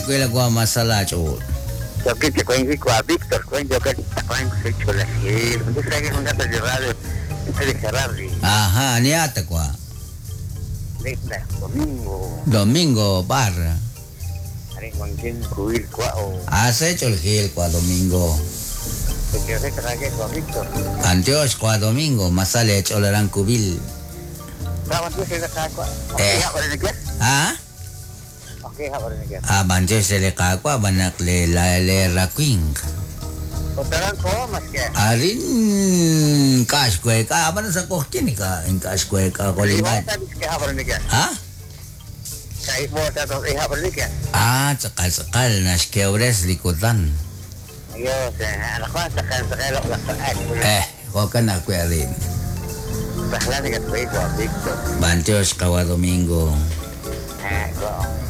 kuila kwa masala chol. Yo que te cuento a Víctor, cuento que te cuento que hecho la gil. ¿Dónde está que es un gato de radio? Este de Gerardi. Aha, niata kwa. Neta, domingo. Domingo barra. Haré con quien cubrir cuao. Has hecho el gil kwa domingo. Porque yo sé que traje con Víctor. Antios kwa domingo, masale cholarang kubil. Vamos, tú se deja cuao. ¿Qué es ahora de qué? Ah? ¿Qué es ahora de qué? Banjo se le kakwa banak le rakwing. Otra cosa más que. Arin cash kwe ka aban sa kokini ka in cash kwe ka kolingan. ¿Qué es ahora de qué? Ha? Kahit mo sa to, eh, ahora de qué? Sakal nas keures likutan. Ayos, anak ko, sakal ako laktaan. Ko ka na kwe rin. Bahla de que te digo, Víctor. Bantios kawa domingo. Ko.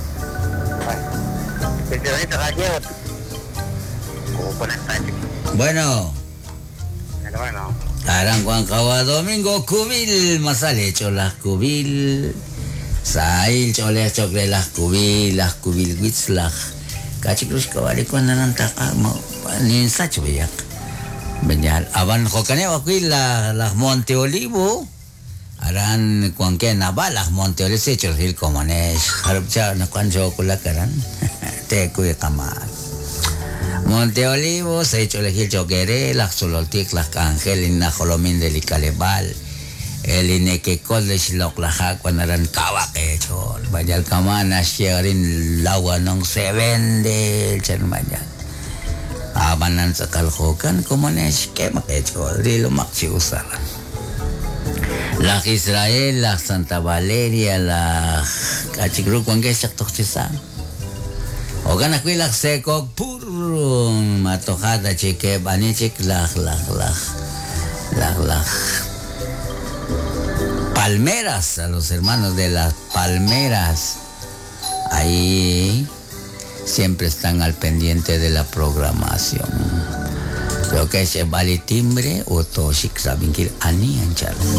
Pero ahorita traje como por la tarde. Bueno, Pero bueno. arang kwang kawa domingo kubil masale cholah kubil. Sail choleh chokle lah kubil witslah. Kachikrus kawali ko nanantaka mo nin sacho biyak. Benyal aban kokane wakil lah Monte Olivo. Aran kwang ke nabalah Monte Olivo se chorhil komanes. Harap cha na kwan chokula karan. Te kuy kamat. Monte Olivo se cholehil chokere lah sololtik lah kangelin na holomin delikalebal. El inekekol de Shiloklaha cuanaran kawak chol. Bajal kamana sharing lawa nong se vende chen bajal. Abanan sa kalhokan kumonesh kemak chol. Dilo maksi usaran. La Israel, la Santa Valeria, la kachikru kwangge saktok sisa. Ogan akwilak sekok purun matohada chike banichik lah. Palmeras, a los hermanos de las Palmeras. Ahí siempre están al pendiente de la programación. Creo que se vale timbre o toshik sabinkir ani anchal.